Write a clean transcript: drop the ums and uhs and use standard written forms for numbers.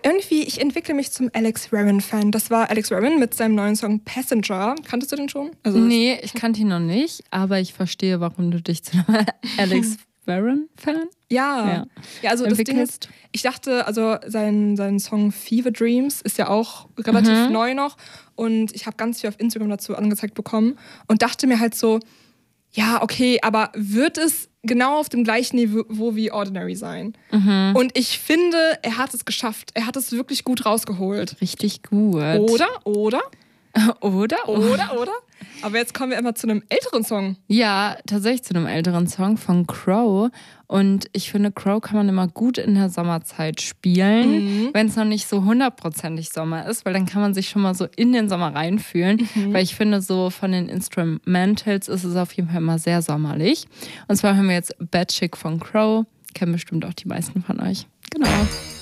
irgendwie, ich entwickle mich zum Alex Warren-Fan. Das war Alex Warren mit seinem neuen Song Passenger. Kanntest du den schon? Nee, ich kannte ihn noch nicht, aber ich verstehe, warum du dich zu einem Alex Warren-Fan Ja, also das Ding ist, ich dachte, also sein Song Fever Dreams ist ja auch relativ neu noch und ich habe ganz viel auf Instagram dazu angezeigt bekommen und dachte mir halt so, ja, okay, aber wird es genau auf dem gleichen Niveau wie Ordinary sein? Und ich finde, er hat es geschafft. Er hat es wirklich gut rausgeholt. Richtig gut. Oder? Oder? Aber jetzt kommen wir immer zu einem älteren Song. Ja, tatsächlich zu einem älteren Song von Crow. Und ich finde, Crow kann man immer gut in der Sommerzeit spielen, wenn es noch nicht so 100%ig Sommer ist, weil dann kann man sich schon mal so in den Sommer reinfühlen. Weil ich finde, so von den Instrumentals ist es auf jeden Fall immer sehr sommerlich. Und zwar hören wir jetzt Bad Chick von Crow. Kennen bestimmt auch die meisten von euch. Genau.